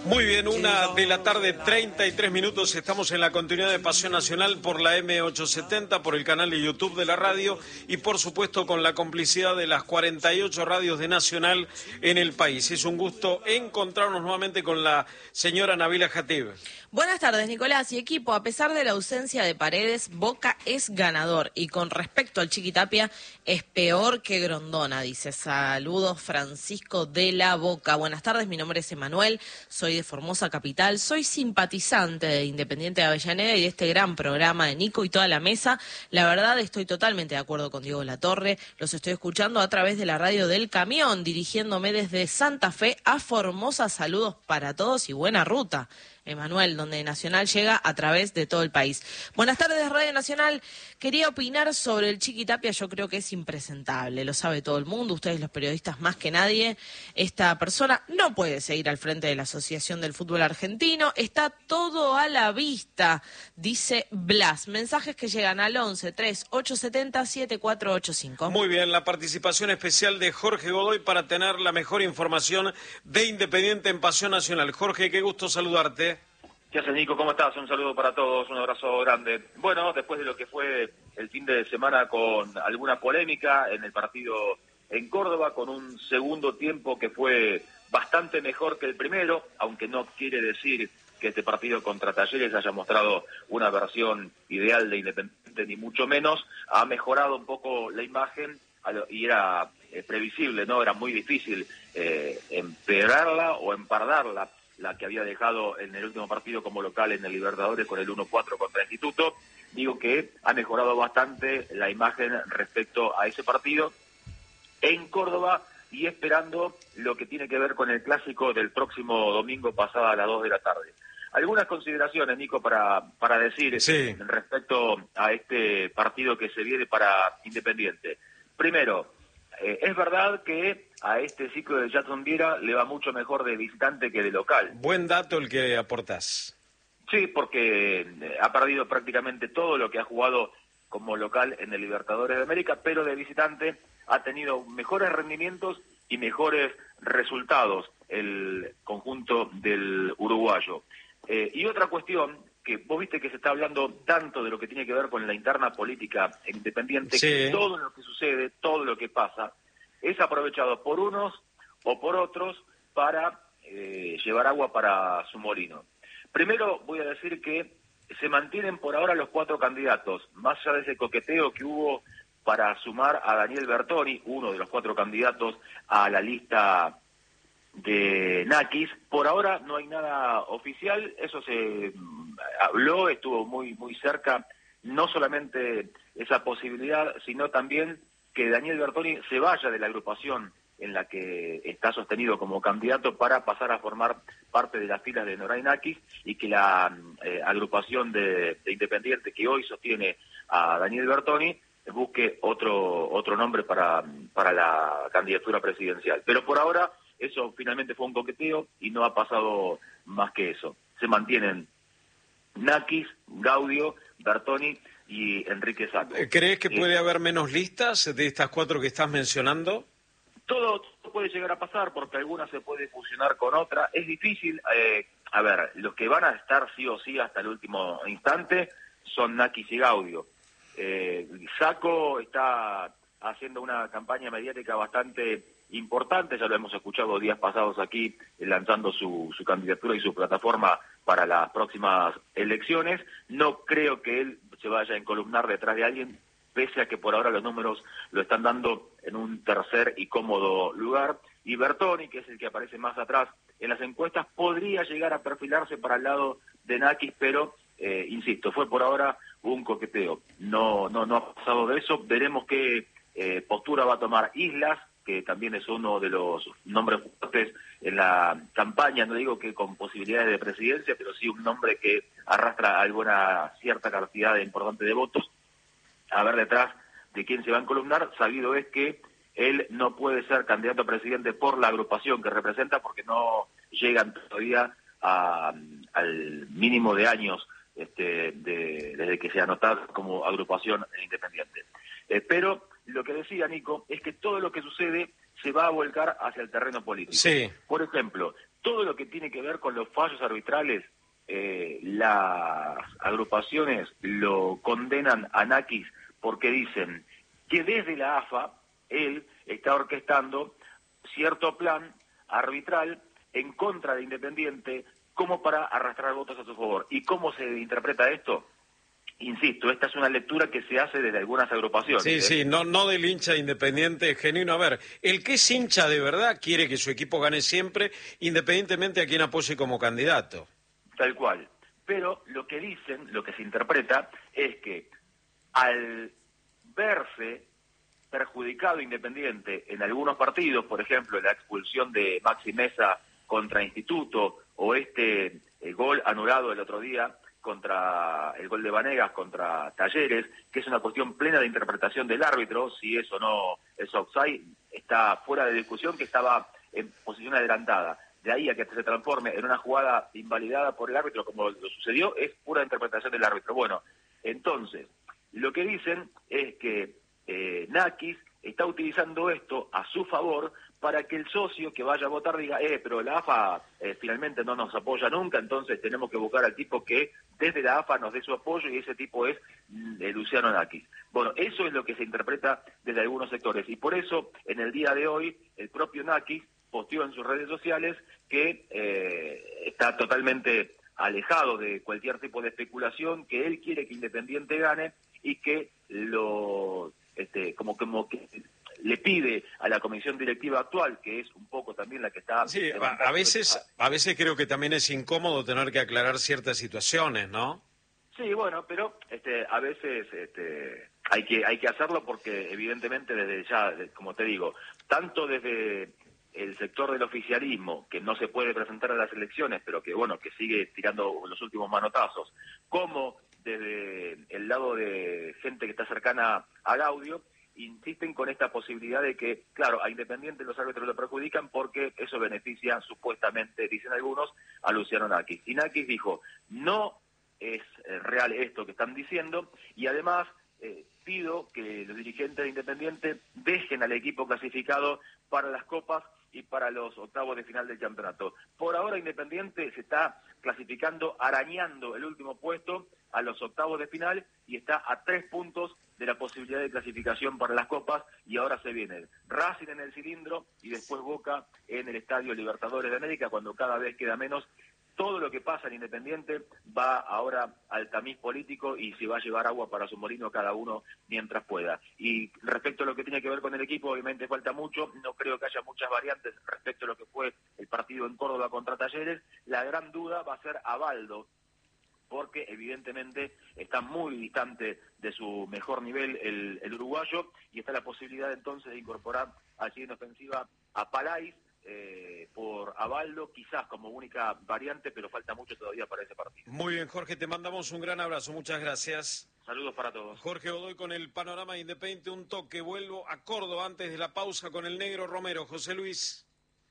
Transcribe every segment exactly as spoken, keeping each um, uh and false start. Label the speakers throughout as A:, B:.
A: Muy bien, una de la tarde, treinta y tres minutos, estamos en la continuidad de Pasión Nacional por la eme ochocientos setenta, por el canal de YouTube de la radio y por supuesto con la complicidad de las cuarenta y ocho radios de Nacional en el país. Es un gusto encontrarnos nuevamente con la señora Nabila Jatib.
B: Buenas tardes, Nicolás y equipo. A pesar de la ausencia de Paredes, Boca es ganador y con respecto al Chiqui Tapia es peor que Grondona, dice. Saludos, Francisco de la Boca. Buenas tardes, mi nombre es Emanuel, soy de Formosa Capital, soy simpatizante de Independiente de Avellaneda y de este gran programa de Nico y toda la mesa. La verdad estoy totalmente de acuerdo con Diego Latorre, los estoy escuchando a través de la radio del camión, dirigiéndome desde Santa Fe a Formosa. Saludos para todos y buena ruta. Emanuel, donde Nacional llega a través de todo el país. Buenas tardes, Radio Nacional. Quería opinar sobre el Chiqui Tapia, yo creo que es impresentable, lo sabe todo el mundo, ustedes los periodistas más que nadie. Esta persona no puede seguir al frente de la Asociación del Fútbol Argentino, está todo a la vista, dice Blas. Mensajes que llegan al once, tres, ocho siete cero, siete cuatro ocho cinco.
A: Muy bien, la participación especial de Jorge Godoy para tener la mejor información de Independiente en Pasión Nacional. Jorge, qué gusto saludarte.
C: ¿Qué haces, Nico? ¿Cómo estás? Un saludo para todos, un abrazo grande. Bueno, después de lo que fue el fin de semana con alguna polémica en el partido en Córdoba, con un segundo tiempo que fue bastante mejor que el primero, aunque no quiere decir que este partido contra Talleres haya mostrado una versión ideal de Independiente, ni mucho menos, ha mejorado un poco la imagen y era eh, previsible, ¿no? Era muy difícil eh, empeorarla o empardarla, la que había dejado en el último partido como local en el Libertadores con el uno cuatro contra el Instituto. Digo que ha mejorado bastante la imagen respecto a ese partido en Córdoba y esperando lo que tiene que ver con el clásico del próximo domingo pasado a las dos de la tarde. Algunas consideraciones, Nico, para, para decir
A: sí.
C: respecto a este partido que se viene para Independiente. Primero, Eh, es verdad que a este ciclo de Jackson Viera le va mucho mejor de visitante que de local.
A: Buen dato el que aportás.
C: Sí, porque eh, ha perdido prácticamente todo lo que ha jugado como local en el Libertadores de América, pero de visitante ha tenido mejores rendimientos y mejores resultados el conjunto del uruguayo. Eh, y otra cuestión, que vos viste que se está hablando tanto de lo que tiene que ver con la interna política Independiente,
A: sí.
C: que todo lo que sucede, todo lo que pasa, es aprovechado por unos o por otros para eh, llevar agua para su molino. Primero voy a decir que se mantienen por ahora los cuatro candidatos, más allá de ese coqueteo que hubo para sumar a Daniel Bertoni, uno de los cuatro candidatos a la lista de Nakis. Por ahora no hay nada oficial, eso se habló, estuvo muy muy cerca, no solamente esa posibilidad, sino también que Daniel Bertoni se vaya de la agrupación en la que está sostenido como candidato para pasar a formar parte de las filas de Noray Nakis y que la eh, agrupación de, de Independiente que hoy sostiene a Daniel Bertoni busque otro otro nombre para, para la candidatura presidencial. Pero por ahora eso finalmente fue un coqueteo y no ha pasado más que eso. Se mantienen Nakis, Gaudio, Bertoni y Enrique Sacco.
A: ¿Crees que puede
C: eh,
A: haber menos listas de estas cuatro que estás mencionando?
C: Todo, todo puede llegar a pasar porque alguna se puede fusionar con otra. Es difícil. Eh, a ver, los que van a estar sí o sí hasta el último instante son Nakis y Gaudio. Eh, Sacco está haciendo una campaña mediática bastante importante, ya lo hemos escuchado días pasados aquí, lanzando su, su candidatura y su plataforma para las próximas elecciones. No creo que él se vaya a encolumnar detrás de alguien, pese a que por ahora los números lo están dando en un tercer y cómodo lugar. Y Bertoni, que es el que aparece más atrás en las encuestas, podría llegar a perfilarse para el lado de Nakis, pero, eh, insisto, fue por ahora un coqueteo. No, no, no ha pasado de eso. Veremos qué eh, postura va a tomar Islas, que también es uno de los nombres fuertes en la campaña, no digo que con posibilidades de presidencia, pero sí un nombre que arrastra alguna cierta cantidad de importante de votos. A ver detrás de quién se va a encolumnar. Sabido es que él no puede ser candidato a presidente por la agrupación que representa, porque no llegan todavía a, al mínimo de años este, de, desde que se anotó como agrupación independiente. Eh, pero lo que decía Nico es que todo lo que sucede se va a volcar hacia el terreno político.
A: Sí.
C: Por ejemplo, todo lo que tiene que ver con los fallos arbitrales, eh, las agrupaciones lo condenan a Nakis porque dicen que desde la A F A él está orquestando cierto plan arbitral en contra de Independiente como para arrastrar votos a su favor. ¿Y cómo se interpreta esto? Insisto, esta es una lectura que se hace desde algunas agrupaciones.
A: Sí,
C: ¿eh?
A: sí, no, no del hincha independiente genuino. A ver, el que es hincha de verdad quiere que su equipo gane siempre, independientemente a quien apoye como candidato.
C: Tal cual. Pero lo que dicen, lo que se interpreta, es que al verse perjudicado Independiente en algunos partidos, por ejemplo, la expulsión de Maxi Mesa contra Instituto, o este eh, gol anulado el otro día, contra el gol de Vanegas contra Talleres, que es una cuestión plena de interpretación del árbitro, si eso no es offside, está fuera de discusión, que estaba en posición adelantada. De ahí a que se transforme en una jugada invalidada por el árbitro, como lo sucedió, es pura interpretación del árbitro. Bueno, entonces, lo que dicen es que eh, Nakis está utilizando esto a su favor para que el socio que vaya a votar diga, eh, pero la A F A eh, finalmente no nos apoya nunca, entonces tenemos que buscar al tipo que desde la A F A nos dé su apoyo, y ese tipo es eh, Luciano Nakis. Bueno, eso es lo que se interpreta desde algunos sectores, y por eso en el día de hoy el propio Nakis posteó en sus redes sociales que eh, está totalmente alejado de cualquier tipo de especulación, que él quiere que Independiente gane y que lo este como como que le pide a la comisión directiva actual, que es un poco también la que está...
A: Sí, a, a veces a veces creo que también es incómodo tener que aclarar ciertas situaciones, ¿no?
C: Sí, bueno, pero este a veces este hay que hay que hacerlo porque evidentemente desde ya, como te digo, tanto desde el sector del oficialismo, que no se puede presentar a las elecciones, pero que bueno, que sigue tirando los últimos manotazos, como desde el lado de gente que está cercana a Gaudio, insisten con esta posibilidad de que, claro, a Independiente los árbitros lo perjudican porque eso beneficia, supuestamente, dicen algunos, a Luciano Nakis. Y Nakis dijo, no es eh, real esto que están diciendo, y además eh, pido que los dirigentes de Independiente dejen al equipo clasificado para las copas y para los octavos de final del campeonato. Por ahora Independiente se está clasificando, arañando el último puesto a los octavos de final, y está a tres puntos de la posibilidad de clasificación para las copas, y ahora se viene Racing en el cilindro y después Boca en el Estadio Libertadores de América, cuando cada vez queda menos. Todo lo que pasa en Independiente va ahora al tamiz político y se va a llevar agua para su molino cada uno mientras pueda. Y respecto a lo que tiene que ver con el equipo, obviamente falta mucho, no creo que haya muchas variantes respecto a lo que fue el partido en Córdoba contra Talleres. La gran duda va a ser Abaldo, porque evidentemente está muy distante de su mejor nivel el, el uruguayo, y está la posibilidad entonces de incorporar allí en ofensiva a Palais, eh, por Abaldo, quizás como única variante, pero falta mucho todavía para ese partido.
A: Muy bien, Jorge, te mandamos un gran abrazo, muchas gracias.
C: Saludos para todos.
A: Jorge Godoy con el panorama Independiente, un toque, vuelvo a Córdoba antes de la pausa con el negro Romero. José Luis.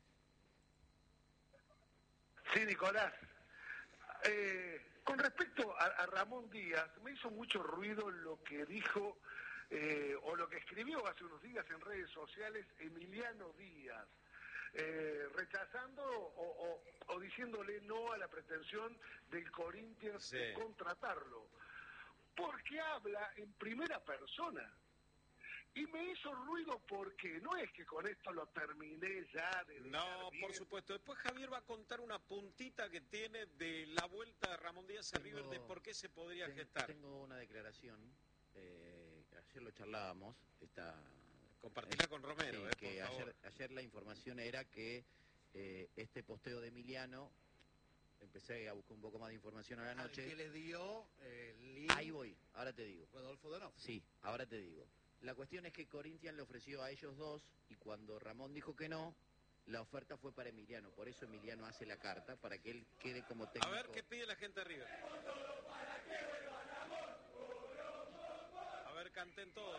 D: Sí, Nicolás. Eh, con respecto a, a Ramón Díaz, me hizo mucho ruido lo que dijo eh, o lo que escribió hace unos días en redes sociales Emiliano Díaz, eh, rechazando o, o, o diciéndole no a la pretensión del Corinthians sí. de contratarlo, porque habla en primera persona. Y me hizo ruido porque no es que con esto lo terminé ya de...
A: No, por supuesto. Después Javier va a contar una puntita que tiene de la vuelta de Ramón Díaz a River, de por qué se podría
E: ten,
A: gestar.
E: Tengo una declaración, eh, ayer lo charlábamos, esta...
A: Compartirla eh, con Romero,
E: sí,
A: eh,
E: que
A: por
E: ayer,
A: favor.
E: ayer la información era que eh, este posteo de Emiliano, empecé a buscar un poco más de información a la noche.
F: ¿Al que le dio eh, el link?
E: Ahí voy, ahora te digo.
F: Rodolfo Donofrio.
E: Sí, ahora te digo. La cuestión es que Corinthians le ofreció a ellos dos, y cuando Ramón dijo que no, la oferta fue para Emiliano. Por eso Emiliano hace la carta, para que él quede como técnico.
A: A ver qué pide la gente arriba. A ver, canten todos.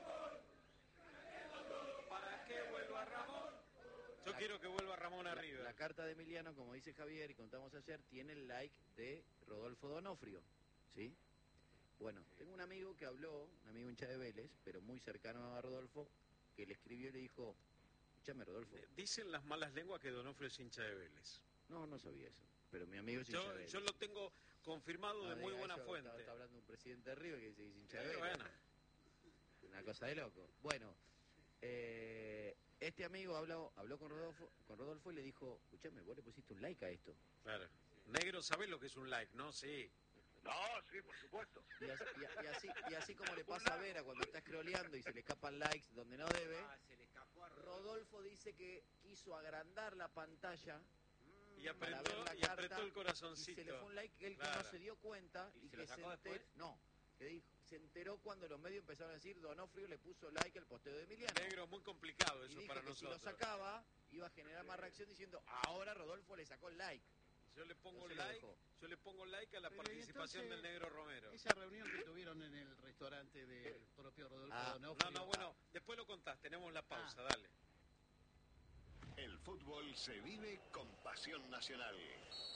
A: ¿Para qué vuelva Ramón? Yo la, quiero que vuelva Ramón arriba.
E: La, la carta de Emiliano, como dice Javier y contamos ayer, tiene el like de Rodolfo Donofrio, ¿sí? Bueno, tengo un amigo que habló, un amigo hincha de Vélez, pero muy cercano a Rodolfo, que le escribió y le dijo, escúchame Rodolfo.
A: Dicen las malas lenguas que Donofrio es hincha de Vélez.
E: No, no sabía eso. Pero mi amigo es hincha
A: Yo,
E: de Vélez.
A: yo lo tengo confirmado
E: No
A: de muy
E: diga
A: buena
E: eso,
A: fuente.
E: Está, está hablando un presidente de River que dice que es hincha de
A: Eh,
E: Vélez.
A: bueno.
E: Una cosa de loco. Bueno, eh, este amigo habló, habló con Rodolfo, con Rodolfo y le dijo, escuchame, vos le pusiste un like a esto.
A: Claro. Negro, ¿sabés lo que es un like, no? Sí.
D: No, sí, por supuesto.
E: Y así, y, y así, y así como le pasa a Vera cuando está scrolleando y se le escapan likes donde no debe,
F: Ah, se le escapó a Rodolfo.
E: Rodolfo dice que quiso agrandar la pantalla
A: Y
E: para
A: apretó,
E: ver la
A: y
E: carta
A: apretó el
E: y
A: corazoncito.
E: se le fue un like que él que
A: Claro.
E: no se dio cuenta
F: ¿Y
E: y,
F: se
E: que
F: lo sacó
E: enter-
F: después?
E: no, que dijo, se enteró cuando los medios empezaron a decir Donofrio le puso like al posteo de Emiliano.
A: Negro, muy complicado
E: Y
A: eso
E: dijo
A: para
E: que si lo
A: nosotros.
E: sacaba iba a generar más reacción diciendo ahora Rodolfo le sacó el like.
A: Yo le pongo
E: No se lo
A: like,
E: dejó.
A: yo le pongo like a la
F: Pero, ¿y
A: participación
F: entonces,
A: del Negro Romero.
F: Esa reunión que tuvieron en el restaurante del propio Rodolfo
E: Ah,
F: Donofrio.
A: No, no, bueno, después lo contás, tenemos la pausa,
F: Ah.
A: dale.
G: El fútbol se vive con pasión nacional.